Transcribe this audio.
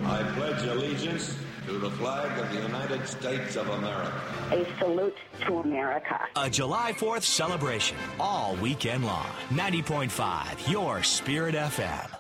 I pledge allegiance to the flag of the United States of America. A salute to America. A July 4th celebration all weekend long. 90.5, your Spirit FM.